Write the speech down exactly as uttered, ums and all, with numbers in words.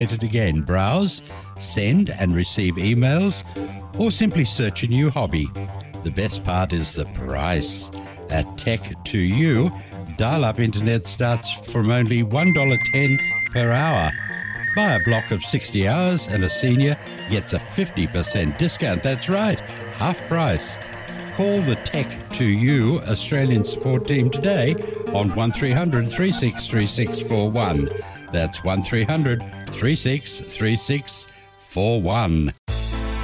it again. Browse, send and receive emails, or simply search a new hobby. The best part is the price. At Tech to You, dial-up internet starts from only one dollar ten per hour. Buy a block of sixty hours and a senior gets a fifty percent discount. That's right, half price. Call the Tech to You Australian support team today on one three hundred, three six three six four one. That's one three hundred, three six three six four one.